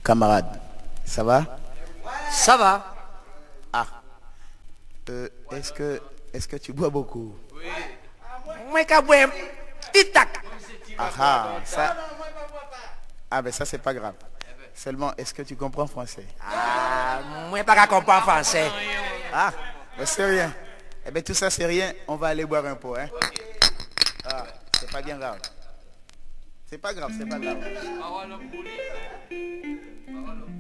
camarade. Ça va? Ça va. Ah. Est-ce que tu bois beaucoup? Moi, qu'à boire petit tac. Ah ah, ça. Ah ben ça c'est pas grave. Seulement, est-ce que tu comprends français? Ah, moi, pas qu'à comprendre français. Ah, ben c'est rien. Eh bien tout ça c'est rien, on va aller boire un pot, hein? Ah, c'est pas bien grave. C'est pas grave, c'est pas grave.